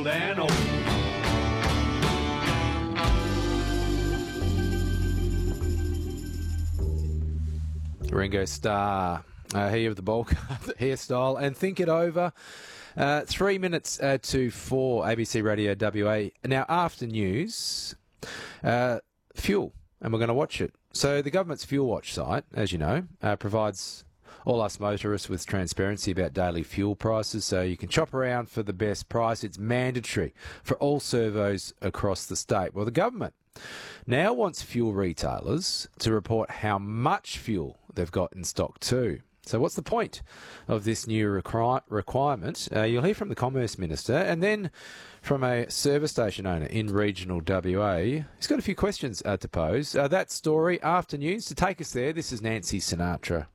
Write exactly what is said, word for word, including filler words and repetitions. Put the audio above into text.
old and old. Ringo Starr, uh, he of the bulk hairstyle, and think it over. Uh, three minutes uh, to four, A B C Radio W A. Now, after news, uh, fuel, and we're going to watch it. So the government's Fuel Watch site, as you know, uh, provides all us motorists with transparency about daily fuel prices, so you can shop around for the best price. It's mandatory for all servos across the state. Well, the government now wants fuel retailers to report how much fuel they've got in stock too. So what's the point of this new requir- requirement? Uh, you'll hear from the Commerce Minister and then from a service station owner in regional W A. He's got a few questions uh, to pose. Uh, that story after news. To take us there, this is Nancy Sinatra.